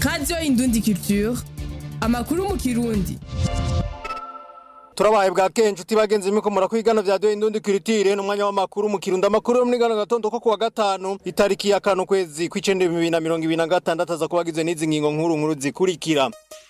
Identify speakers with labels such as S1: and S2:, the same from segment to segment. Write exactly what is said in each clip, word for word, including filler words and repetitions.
S1: Radio Indundi Culture, amakuru mu Kirundi.
S2: Turabaye bwa kenshi utibagenze imiko murakwigana vya Radio Indundi Culture n'umwanya w'amakuru mu Kirundi. Amakuru yo muri gana gatondo ko kuwa gatanu itariki ya kane kwezi kw'icenda bibiri na mirongo ibiri na gatandatu aza kubagizwe n'izi ngingo nkuru nkuru zikurikira.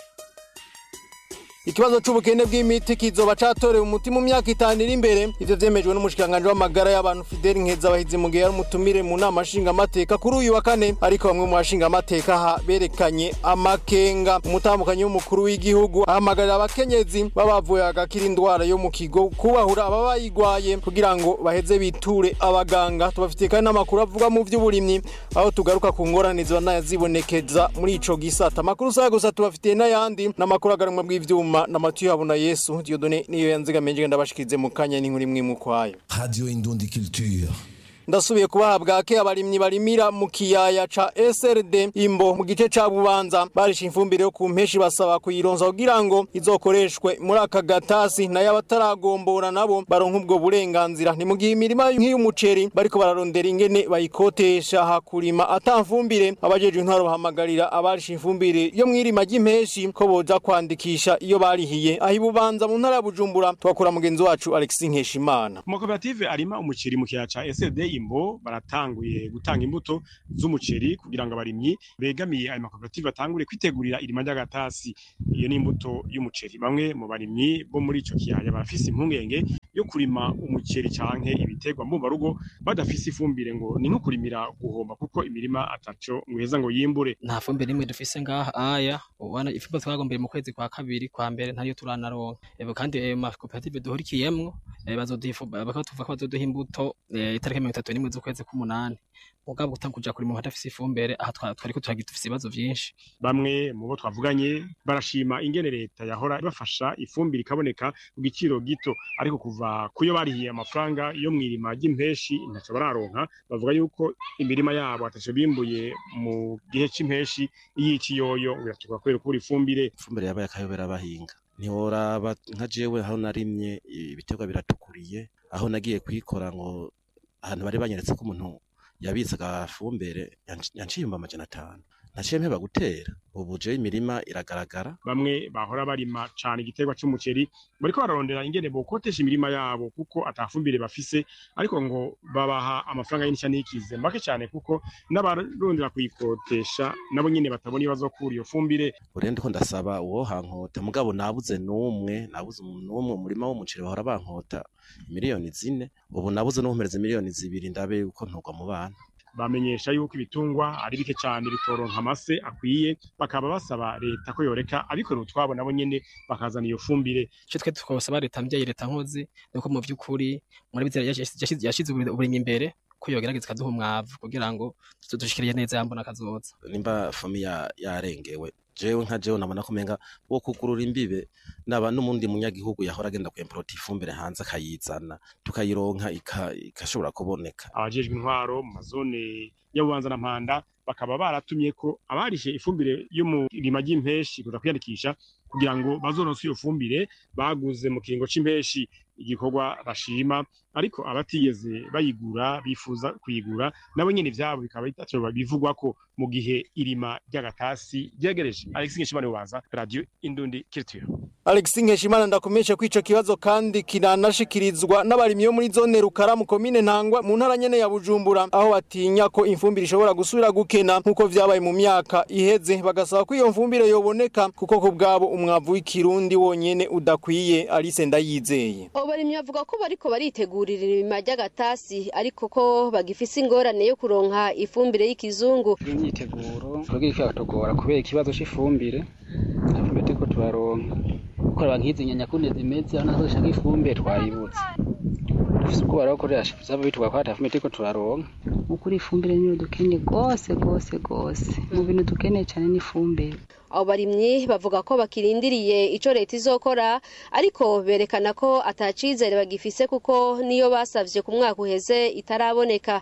S2: Ikibazo c'ubukene bw'imiti kizoba catorewe umuti mu myaka itanu iri imbere. Ivyo vyemejwe n'umushikanganje w'amagara y'abantu Fidel Nkeza bahize mu gihe yari umutumire mu nama nshinga amateka kuri uyu wa kane, ariko bamwe mu bashinga amateka ha berekanye amakenga. Umutambukanyi w'umukuru w'igihugu ahamagarira abakenyezi babavuye agakira indwara yo mu kigo kubahura ababayigwaye kugira ngo baheze biture abaganga. Tubafitiye kandi n'amakuru avuga mu vy'uburimyi aho tugaruka ku ngorane zibonekeza muri ico gisata. Amakuru sa gusa tubafitiye n'ayandi n'amakuru agarumwa bw'ivyuma na Mathieu Habona Yesu Dieudonné niyo yanzigamenje ndabashikirize mu kanya n'inkuri mwimwe kwayo.
S3: Radio Indundi Culture.
S2: Ndasubiye kubahabwa ke abarimyi barimira mu kiyaya ca S R D Imbo mu gice ca Bubanza barisha imfumbire yo ku mpeshi basaba kuyironza kugira ngo izokoreshwe muri aka gatasi na y'abataragombora nabo baronka ubwo burenganzira. Ni mu gihe imirima nk'iy'umuceri bariko bararondera ingene bayikotesha hakurima atamfumbire. Abajeje intwaro bahamagarira abarisha imfumbire yo mwirima ry'impeshi ko boza kwandikisha iyo barihiye. Ahi Bubanza mu ntara ya Bujumbura twakura mugenzi wacu Alexis Nkeshimana.
S4: Mu koperative arima umuceri mu kiyaya ca S R D Imbo baratanguye gutanga imbuto z'umuceri kugira ngo abarimyi begamiye ayo makoperative atangure kwitegurira irima ry'agatasi. Iyo ni imbuto y'umuceri. Bamwe mu barimyi bo muri ico kiyaya barafise impungenge yo kurima umuceri canke ibitegwa mbumba rugo badafise ifumbire ngo ni nko kurimira guhomba kuko imirima ataco ngweza ngo yimbure.
S5: Nta fumbire imwe dufise ngaha aya ubona ifumbire twagombeye mu kwezi kwa kabiri kwa mbere ntariyo turanaronka. Ebo kandi ayo makoperative duhurikiyemwo bazoduha bakatuva ko bazoduha imbuto itariki mirongo itatu n'imwe z'ukwezi k'umunani. Mugabo utankuja kuri mu hadafise ifumbire aha twariko turagifise ibibazo vyinshi.
S4: Bamwe mu bo twavuganye barashima ingene leta yahora ibafasha ifumbire ikaboneka ku giciro gito, ariko kuva kuyo barihiye amafaranga yo mwirima ry'impeshi ntaco bararonka. Bavuga yuko imirima yabo ataco bimbuye mu gihe c'impeshi iyici yoyo biratuka kwera kubura ifumbire.
S6: Ifumbire yabaye akayobera abahinga. Ntiworaba nka jewe aho narimye ibiterwa biratukuriye, aho nagiye kwikora ngo ahantu bari banyeretse ko umuntu yabizaga fumbire yanciyumba amajana atanu. Naciye mpeba gutera ubu je imirima iragaragara.
S4: Bamwe bahora barima cane igiterwa c'umuceri bariko bararondera ingene bokotesha imirima yabo kuko atafumbire bafise, ariko ngo babaha amafaranga y'inisha n'ikize make cane kuko n'abarondera kuyikotesha nabo nyene batabona ibibazo kuri iyo fumbire.
S6: Urende ko ndasaba uwo hankota mugabo nabuze numwe nabuze numwe umurima w'umuceri bahora bankota miliyoni zine, ubu nabuze no kumpereza miliyoni zibiri ndabe uko ntugwa mu bana.
S4: Bamenyesha yuko ibitungwa ari bike cyane bitoronka amase akwiye, bakaba basaba leta ko yoreka abikora utwabo nabo nyene bakazana iyo fumbire.
S5: Cyo twe twosaba leta mbye leta nkozi nuko mu vy'ukuri muri bizera yashize uburimyi imbere ko yogerageza kaduha umwavu kugira ngo tudushikiriye neza yambona kazoza.
S6: Nimba famia yarengewe jewe nka jewe nabona ko menga wo kugurura imbibe naba n'umundi munyagihugu yahora agenda ku importa ifumbire hanze akayizana tukayironka ikashobora kuboneka.
S4: Abajejwe intwaro mu mazone ya Bubanza na Mpanda bakaba baratumye ko abarishe ifumbire yo mu rima ry'impeshi kuza kwiyandikisha kugira ngo bazoronse iyo fumbire baguze mu kiringo c'impeshi. Igikorwa bashima, ariko abatigeze bayigura bifuza kuyigura nabo nyene ivyabo bikaba bitaco bivugwa ko mu gihe irima ry'agatasi ryegereje. Alexis Nkeshimana Bubanza, Radio Indundi Culture.
S2: Alexis Nkeshimana ndakomesha kwico kibazo kandi kinanashikirizwa n'abarimyi yo muri zone Rukara mu komine Ntangwa mu ntara nyene ya Bujumbura, aho batinya ko imfumbire ishobora gusubira gukena nkuko vyabaye mu myaka iheze. Bagasaba ko iyo mfumbire yoboneka kuko ku bwabo umwavu w'ikirundi wonyene udakwiye. Alice Ndayizeye.
S7: Abarimyi bavuga ko bariko baritegurira irima ry'agatasi ariko ko bagifise ingorane yo kuronka ifumbire y'ikizungu.
S8: Imyiteguro kugira ikatogora kubera ikibazo c'ifumbire ifumbire ko turaronka uko abankizi nyanya kune zimeze aho nazo shaka ifumbire twayibutse. Dufise uko barakoresha zaba bitwa ko atafumbire ko turaronka.
S9: Ukuri ifumbire niyo dukeneye gose gose gose mu bintu dukeneye cyane ni ifumbire.
S7: Abo barimyi bavuga ko bakirindiriye ico leta izokora, ariko berekana ko atacizere bagifise kuko niyo basavye ku mwaka uheze itaraboneka.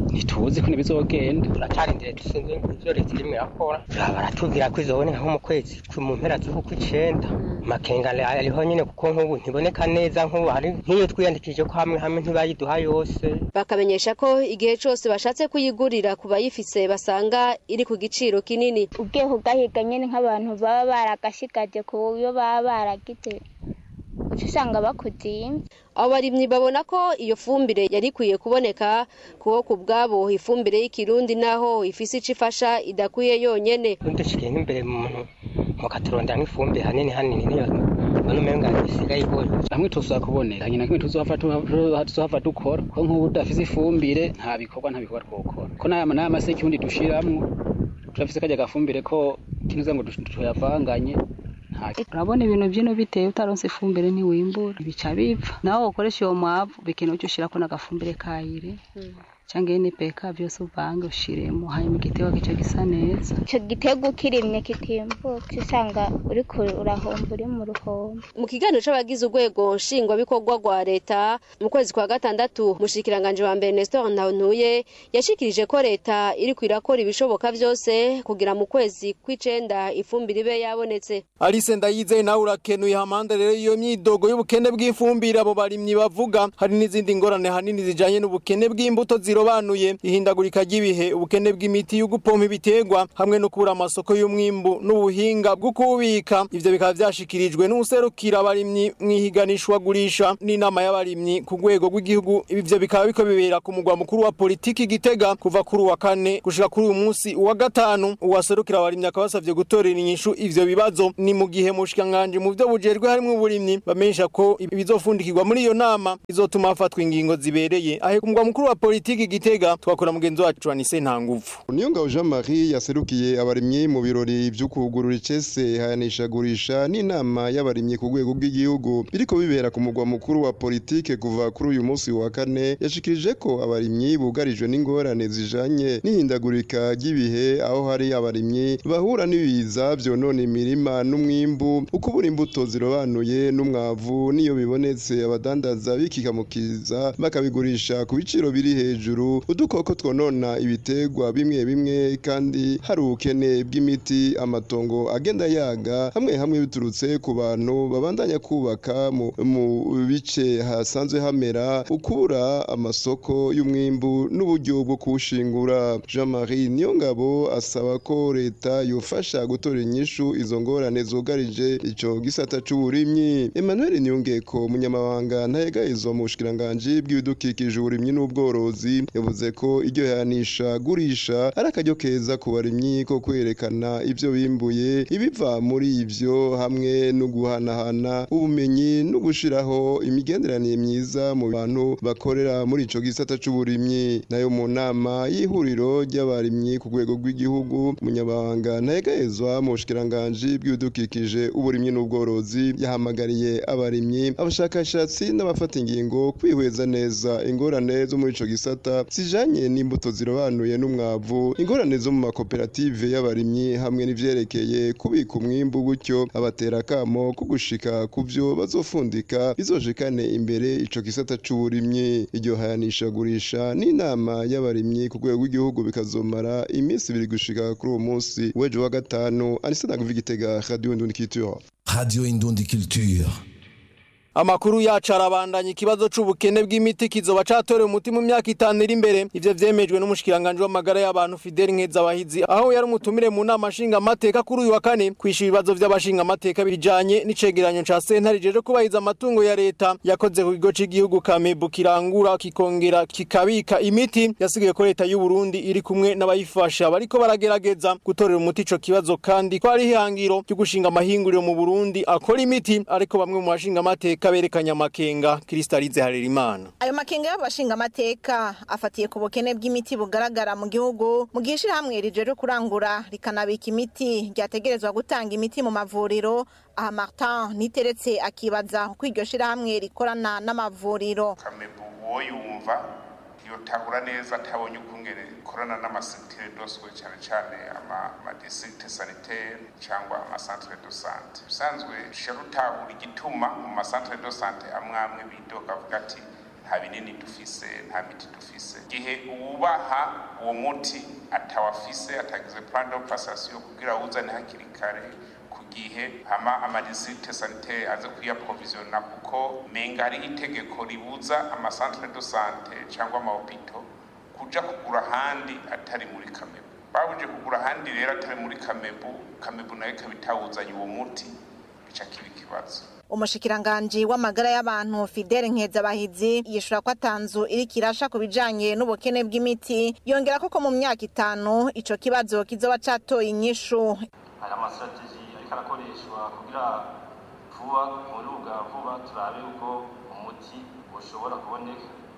S8: ntituzi ko nibizogenda
S10: turacarindire dusinze ivyo leta irimwe yakora baratubwira ko izoboneka nko mu kwezi mu mpera z'uku kw'icenda makenga ariho nyene kuko nk'ubu ntiboneka neza nk'ubu hari nk'iyo twiyandikije ko hamwe hamwe ntibayiduha yose.
S7: Bakamenyesha ko igihe cose bashatse kuyigurira ku bayifise basanga iri ku giciro kinini.
S11: Ugiye kugahiga nyene nk'abantu baba baragashigaje ku yo baba baragize usanga bakuzimvye.
S7: Abo barimyi babona ko iyo fumbire yari ikwiye kuboneka kuko ku bwabo ifumbire y'ikirundi naho ifise ico ifasha idakwiye yonyene.
S10: Ndushikiye nk'imbere mu muntu mukaturonda nk'ifumbire hanini hanini niyo bano menga isigaye ibonye
S8: hamwe tuza kuboneka nyina kimwe tuzofata tuzofata dukora ko nk'ubu udafise ifumbire nta bikorwa nta bikorwa twokora ko naya naya maseki undi dushiramwo turafise kajya gafumbire ko kinuza ngo tuyavanganye.
S9: Urabona ibintu byino biteye utaronse ifumbire ntiwimbura bica bipfa naho ukoresha iyo mwavu bikenewe cyo ushirako n'agafumbire kayire cyangwa N P K byose uvange ushiremo hanyuma igitego kico gisa neza.
S11: Ico gitego kirimye kitimbuka usanga uri urahomba uri mu ruhombo.
S7: Mu kiganiro c'abagize urwego nshingwa bikorwa rwa leta mu kwezi kwa gatandatu mushikiranganje wa mbere Nestor Ntawuntuye yashikirije ko leta iri kwirakora ibishoboka byose kugira mu kwezi kw'icenda ifumbire ibe yabonetse.
S2: Alice Ndayize nawe urakenuye hamande rero iyo myidogo y'ubukene bw'ifumbire abo barimyi bavuga hari n'izindi ngorane hanini zijanye n'ubukene bw'imbuto zirobanuye ihindagurika ry'ibihe ubukene bw'imiti yo gupompa ibitegwa hamwe no kubura amasoko y'umwimbu n'ubuhinga bwo kubika. Ivyo bikaba vyashikirijwe n'userukira abarimyi mwihiganishwa gurisha n'inama y'abarimyi ku rwego rw'igihugu. Ivyo bikaba biko bibera ku mugwa mukuru wa politiki Gitega kuva kuri wa kane gushika kuri uyu munsi wa gatanu. Uwaserukira abarimyi akabasavye gutorera inyishu ivyo bibazo ni mu gihe mushikanganje mu byo bujerwe harimo uburimyi bamenyesha ko ibizofundikirwa muri iyo nama izotuma hafatwa ingingo zibereye. Ahe ku mugwa mukuru wa politiki Gitega twakora mugenzi wacu Anise Ntanguvu.
S12: Niyongabo Jean Marie yaserukiye abarimyi mu birori byo kugurura icese hayanisha gurisha n'inama y'abarimyi ku rwego rw'igihugu biriko bibera ku mugwa mukuru wa politike kuva kuri uyu munsi wa kane. Yashikirije ko abarimyi bugarijwe n'ingorane zijanye n'ihindagurika ry'ibihe aho hari abarimyi bahura n'ibiza vyonona imirima n'umwimbu ukubura imbuto zirobanuye n'umwavu niyo bibonetse abadandaza bikikamukiza bakabigurisha ku biciro biri hejuru udukoko twonona ibitegwa bimwe bimwe kandi hari ubukene bw'imiti amatongo agenda yaga hamwe hamwe biturutse ku bantu babandanya kubaka mu, mu bice hasanzwe hamera ukubura amasoko y'umwimbu n'uburyo bwo kuwushingura. Jean Marie Niyongabo asaba ko leta yofasha gutora inyishu izo ngorane zugarije ico gisata c'uburimyi. Emmanuel Niyongeko munyamabanga ntayegayizwa mu bushikiranganje bw'ibidukikije uburimyi n'ubworozi yavuze ko iryo yanisha gurisha ari akaryo keza ku barimyi ko kwerekana ivyo bimbuye ibiva muri ivyo hamwe no guhanahana ubumenyi no gushiraho imigenderanire myiza mu bantu bakorera muri ico gisata c'uburimyi. Nayo mu nama y'ihuriro ry'abarimyi ku rwego rw'igihugu munyabanga ntayegayezwa mu bushikiranganje bw'ibidukikije uburimyi n'ubworozi yahamagariye abarimyi abashakashatsi n'abafata ingingo kwihweza neza ingorane zo muri ico gisata zijanye n'imbuto zirobanuye n'umwavu ingorane zo mu makoperative y'abarimyi hamwe n'ivyerekeye kubika umwimbu gutyo abatera kamo ko gushika kuvyo bazofundika bizoshikane imbere ico gisata c'uburimyi. Iryo hayanisha gurisha n'inama y'abarimyi ku rwego rw'igihugu bikazomara iminsi ibiri gushika kuri uwo munsi w'ejo wa gatanu. Anise Ntanguvu Gitega, Radio Indundi Culture.
S3: Radio Indundi Culture.
S2: Amakuru yacu arabandanya ikibazo c'ubukene bw'imiti kizoba catorewe umuti mu myaka itanu iri imbere. Ivyo vyemejwe n'umushikiranganje w'amagara y'abantu Fidel Nkezabahizi aho yari umutumire mu nama nshinga amateka kuri uyu wa kane kwishura ibibazo vy'abashinga amateka bijanye n'icegeranyo ca sentare jeje kubahiza amatungo ya leta yakoze ku kigo c'igihugu Kamebu kirangura kikongera kikabika imiti. Yasigaye ko leta y'u Burundi iri kumwe n'abayifasha bariko baragerageza gutorera umuti ico kibazo kandi ko ari ihangiro ryo gushinga amahinguriro mu Burundi akora imiti ariko bamwe mu bashinga amateka kaberekanya makenga. Kristalize Harerimana.
S13: Ayo makenga y'abashinga amateka afatiye ku bukene bw'imiti bugaragara mu gihugu mu gishira hamwe rijeje kurangura rikanabika imiti ryategerezwa gutanga imiti mu mavuriro. Aha Martin Niteretse akibaza ko iryo shira hamwe rikorana n'amavuriro.
S14: Kamebu wo yumva yotahura neza atabonye ukungere korana n'amasektere doswe cyane cyane ama ama district sanitaire cyangwa ama centre de santé. Bisanzwe sharutahura igituma mu ma centre de santé amwamwe bidoka avuga ati nta binini dufise nta miti dufise gihe uwubaha uwo muti atawafise atagize plan d'operation kugira uzane hakiri kare gihe hama amadisite sanitaire aze kuyaprovisiona kuko menga ari itegeko ribuza ama centre de santé cyangwa ama hôpitaux kuja kugura handi atari muri Kamebu babuje kugura handi rero atari muri Kamebu Kamebu nayo kabitawuzanye uwo muti bica kibi kibazo.
S13: Umushikiranganje w'amagara y'abantu Fidele Nkezabahizi yishura ko atanzu iri kirasha kubijanye n'ubukene bw'imiti yongera ko mu myaka itanu ico kibazo kizoba catoye inyishu.
S15: Aya mastrategy karakoreshwa kugira vuba muri uga vuba turabe uko umuti ushobora kuboneka